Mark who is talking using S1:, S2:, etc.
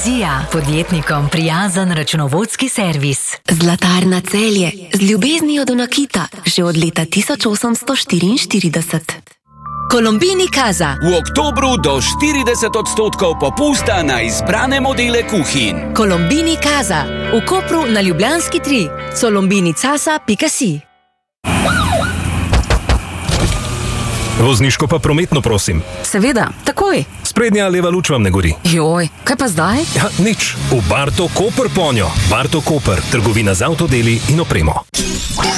S1: Vizija, podjetnikom prijazen računovodski servis.
S2: Zlatarna Celje, z ljubeznijo do nakita, že od leta 1844.
S3: Colombini Casa.
S4: V oktobru do 40% popusta na izbrane modele kuhinj.
S3: Colombini Casa. V Kopru na Ljubljanski 3. colombinicasa.si.
S5: Vozniško pa prometno, prosim.
S3: Seveda, takoj.
S5: Sprednja leva luč vam ne gori.
S3: Joj, kaj pa zdaj?
S5: Ja, nič. V Barto Koper ponjo. Barto Koper, trgovina z avtodeli in opremo.